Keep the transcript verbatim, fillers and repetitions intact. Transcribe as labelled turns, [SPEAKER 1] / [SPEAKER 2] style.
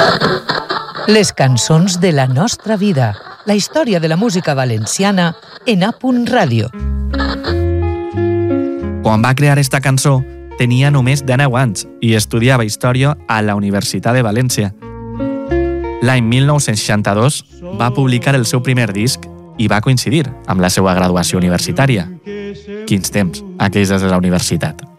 [SPEAKER 1] Les cançons de la nostra vida. La història de la música valenciana en A Punt Ràdio.
[SPEAKER 2] Quan va crear esta cançó, tenia només deu anys i estudiava història a la Universitat de València. L'any mil nou-cents seixanta-dos va publicar el seu primer disc i va coincidir amb la seva graduació universitària. Quins temps, aquells des de la universitat.